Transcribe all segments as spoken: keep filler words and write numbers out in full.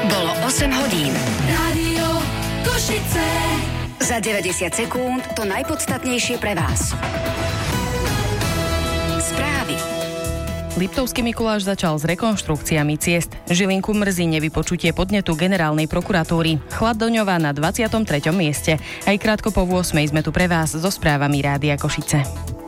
Bolo osem hodín. Rádio Košice. Za deväťdesiat sekúnd to najpodstatnejšie pre vás. Správy. Liptovský Mikuláš začal s rekonštrukciami ciest. Žilinku mrzí nevypočutie podnetu generálnej prokuratúry. Chladdoňová na dvadsiatom treťom mieste. Aj krátko po ôsmej sme tu pre vás so správami Rádia Košice.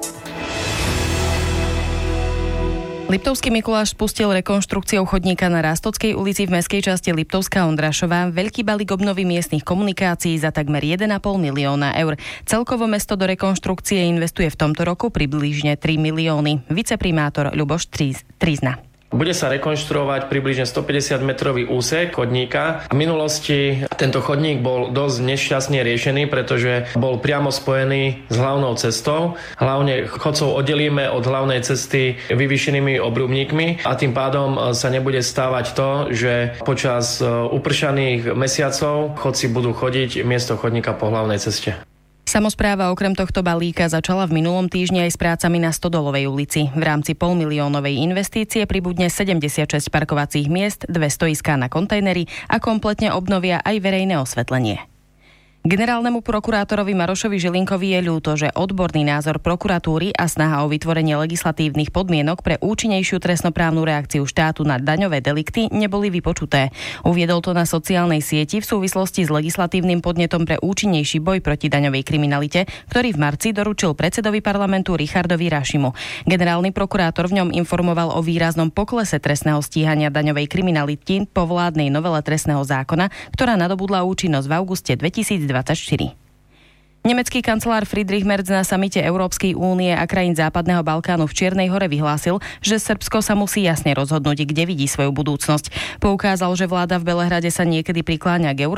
Liptovský Mikuláš spustil rekonštrukciou chodníka na Rástockej ulici v mestskej časti Liptovská Ondrašová veľký balík obnovy miestnych komunikácií za takmer jeden a pol milióna eur. Celkovo mesto do rekonštrukcie investuje v tomto roku približne tri milióny. Viceprimátor Ľuboš Trizna. Bude sa rekonštruovať približne stopäťdesiat metrový úsek chodníka. V minulosti tento chodník bol dosť nešťastne riešený, pretože bol priamo spojený s hlavnou cestou. Hlavne chodcov oddelíme od hlavnej cesty vyvýšenými obrubníkmi a tým pádom sa nebude stávať to, že počas upršaných mesiacov chodci budú chodiť miesto chodníka po hlavnej ceste. Samospráva okrem tohto balíka začala v minulom týždni aj s prácami na Stodolovej ulici. V rámci polmiliónovej investície pribudne sedemdesiatšesť parkovacích miest, dve stojiská na kontajnery a kompletne obnovia aj verejné osvetlenie. Generálnemu prokurátorovi Marošovi Žilinkovi je ľúto, že odborný názor prokuratúry a snaha o vytvorenie legislatívnych podmienok pre účinnejšiu trestnoprávnu reakciu štátu na daňové delikty neboli vypočuté. Uviedol to na sociálnej sieti v súvislosti s legislatívnym podnetom pre účinnejší boj proti daňovej kriminalite, ktorý v marci doručil predsedovi parlamentu Richardovi Rašimu. Generálny prokurátor v ňom informoval o výraznom poklese trestného stíhania daňovej kriminality po vládnej novele trestného zákona, ktorá nadobudla účinnosť v auguste dvetisícdvadsaťštyri. Nemecký kancelár Friedrich Merz na samite Európskej únie a krajín Západného Balkánu v Čiernej Hore vyhlásil, že Srbsko sa musí jasne rozhodnúť, kde vidí svoju budúcnosť. Poukázal, že vláda v Belehrade sa niekedy prikláňa k Euró-